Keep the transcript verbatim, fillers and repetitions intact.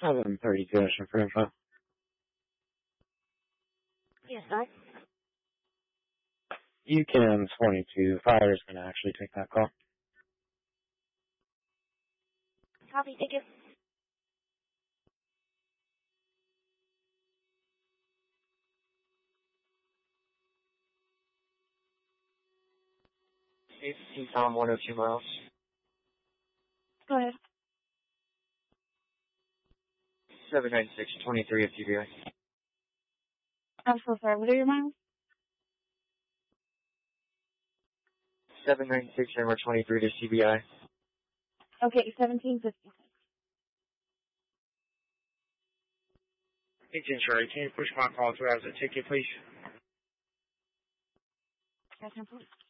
seven thirty-two, Ocean for info. Yes, sir. You can twenty-two. Fire is going to actually take that call. Copy, thank you. East Tom, one oh two miles. Go ahead. seven nine six, twenty-three at C B I. I'm so sorry. What are your miles? seven nine six, number twenty-three to C B I. Okay, seventeen fifty-six. Agent Charlie, can you push my call to as a ticket, please? Yes, please.